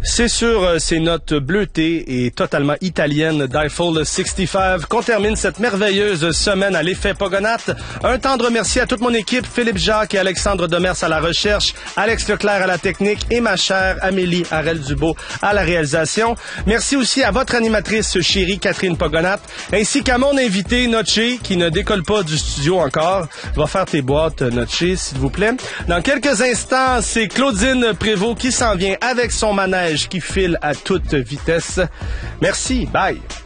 C'est sur ces notes bleutées et totalement italiennes d'Eiffel 65 qu'on termine cette merveilleuse semaine à l'effet Pogonates. Un tendre merci à toute mon équipe, Philippe Jacques et Alexandre Demers à la recherche, Alex Leclerc à la technique et ma chère Amélie Harel-Dubo à la réalisation. Merci aussi à votre animatrice chérie Catherine Pogonates, ainsi qu'à mon invité Noche, qui ne décolle pas du studio encore. Va faire tes boîtes, Noche, s'il vous plaît. Dans quelques instants, c'est Claudine Prévost qui s'en vient avec son manège qui file à toute vitesse. Merci, bye!